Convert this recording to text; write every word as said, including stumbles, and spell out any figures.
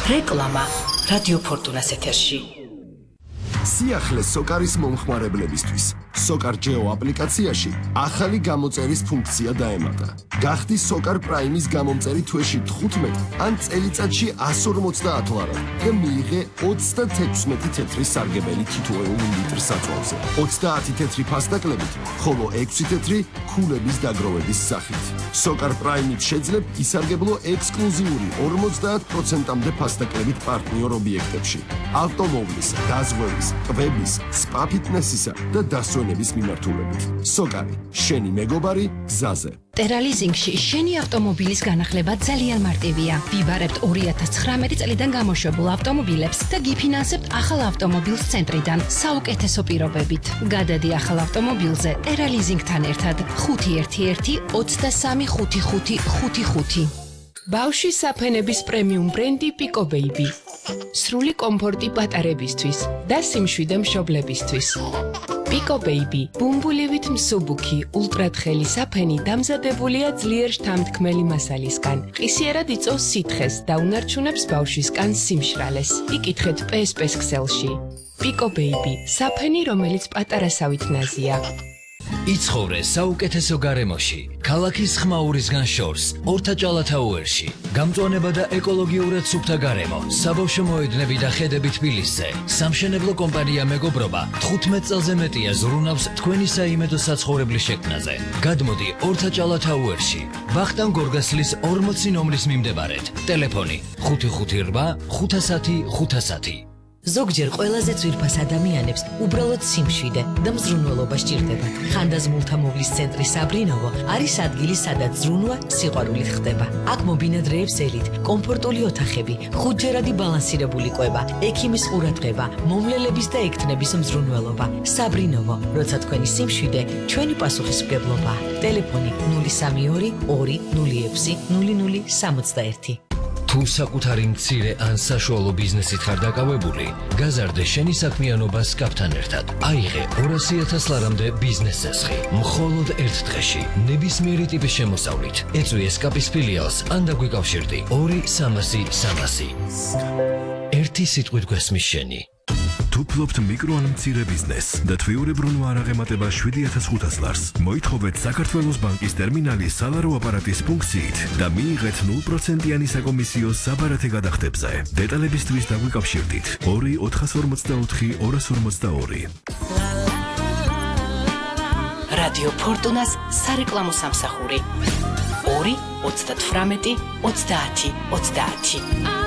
რეკლამა რადიო ფორტუნას ეთერში. სიახლე სოკარის მომხმარებლებისთვის. Sokar Geo აპლიკაციაში ახალი გამოწერის ფუნქცია დაემატა. გახდი Sokar Prime-ის გამომწერი თვეში თხუთმეტ ან წელიწადში εκατს ორმოცდაათ ლარად და მიიღე ოცდათექვსმეტი თეთრი სარგებელი თითოეულ ლიტრ საწვავზე. ოცდაათი თეთრი ფასდაკლებით, ხოლო ექვსი თეთრი ქულების დაგროვების სახით. Sokar Prime-ით შეძლებ ისარგებლო ექსკლუზიური ორმოცდაათ პროცენტამდე ფასდაკლებით პარტნიორ ობიექტებში. ავტომობილის, დაზღვევის, კვების, სპა ფიტნესისა და დასვენების მიმართულებით. Sokari, შენი მეგობარი გზაზე. ტერალიზინგში შენი ავტომობილის განახლება ძალიან მარტივია. ვიბარებთ ორი ათას ცხრამეტი წლიდან გამოშვებულ ავტომობილებს და გიფინანსებთ ახალ ავტომობილს ცენტრიდან საუკეთესო პირობებით. გადადი ახალ ავტომობილზე ტერალიზინგთან ერთად ხუთი ერთი ერთი ოცდასამი ხუთი ხუთი ხუთი ხუთი. ბავშვის საფენების პრემიუმ ბრენდი Pico Baby. სრული კომფორტი პატარებისთვის და სიმშვიდე მშობლებისთვის. Pico Baby, ბუმბულივით მსუბუქი, ულტრათხელი საფენი დამზადებულია ძლიერ შთამთქმელი მასალისგან. ყისიერად იწვევს სითხეს და უნარჩუნებს ბავშვის კანს სიმშრალეს. იკითხეთ პე ეს პე-ს ქსელში. Pico Baby, საფენი, რომელიც პატარასავით ნაზია. იცხოვრე საუკეთესო გარემოში, ქალაქის ხმაურისგან შორს, ორთაჭალათაუერში. გამწვანება და ეკოლოგიურად სუფთა გარემო, საბავშვო მოედნები და ხედები თბილისზე. სამშენებლო კომპანია მეგობრობა თხუთმეტ წელზე მეტია ზრუნავს თქვენი საიმედო საცხოვრებლის შექმნაზე. გადმოდი ორთაჭალათაუერში, ვახტანგ გორგასლის ორმოცი ნომრის მიმდებარედ. ტელეფონი ხუთი ხუთი რვა ხუთასათი ხუთასათი. ზოგჯერ ყველაზე ძვირფას ადამიანებს უბრალოდ სიმშვიდე და მზრუნველობა სჭირდებათ. ხანდაზმულთა მოვლის ცენტრი საბრინოვო არის ადგილი, სადაც ზრუნვა სიყვარულით ხდება. აქ მობინადრეებს ელით, კომფორტული ოთახები, ხუთჯერადი ბალანსირებული კვება, ექიმის ყურადღება, მომლელების და ექთნების მზრუნველობა. საბრინოვო, როცა თქვენი სიმშვიდე, ჩვენი პასუხისმგებლობა. ტელეფონი ნული სამი ორი ორი ნული ექვსი ნული ნული სამოცდაერთი. თუ საკუთარი მცირე ან საშუალო ბიზნესით ხარ დაკავებული, გაზარდე შენი საქმიანობა სკაფთან ერთად. აიღე ორასი ათას ლარამდე ბიზნეს ზესხი. მხოლოდ ერთ დღეში, ნებისმიერი ტიპის შემოსავლით. ეწვი სკაფის ფილიალს ან დაგვიკავშირდი ორი სამასი სამასი. ერთი სიტყვით გვესმის შენი. თუ ფლობთ მიკრო ან მცირე ბიზნესს და თვიურებრუნვა არ აღემატება შვიდი ათას ხუთას ლარს, მოითხოვეთ საქართველოს ბანკის ტერმინალის სალარო აპარატის ფუნქციით და მიიღეთ ნულ პროცენტიანი საკომისიო საბარათე გადახდებზე. დეტალებისთვის დაგვიკავშირდით ორი ოთხას ორმოცდაოთხი ორას ორმოცდაორი. რადიო ფორტუნას სარეკლამო სამსახური. ორი ოცდათვრამეტი ოცდაათი ოცდაათი.